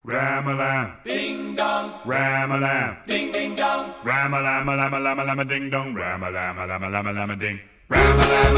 Ram-a-lam, ding dong, ram-a-lam, ding ding dong. ram-a-lam-a-lam-a-lam-a-lam-a-ding-dong, ram-a-lam-a-lam-a-lam-a-lam-a-ding, ram-a-lam.